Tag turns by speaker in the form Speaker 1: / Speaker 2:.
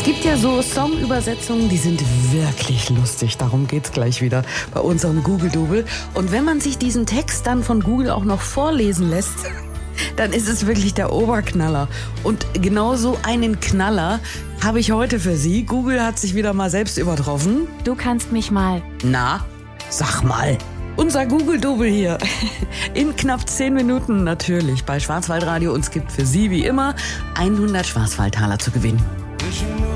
Speaker 1: Es gibt ja so Songübersetzungen, die sind wirklich lustig. Darum geht's gleich wieder bei unserem Google-Double. Und wenn man sich diesen Text dann von Google auch noch vorlesen lässt, dann ist es wirklich der Oberknaller. Und genauso einen Knaller habe ich heute für Sie. Google hat sich wieder mal selbst übertroffen.
Speaker 2: Du kannst mich mal.
Speaker 1: Na, sag mal. Unser Google-Double hier. In knapp 10 Minuten natürlich bei Schwarzwaldradio. Und es gibt für Sie wie immer 100 Schwarzwaldtaler zu gewinnen.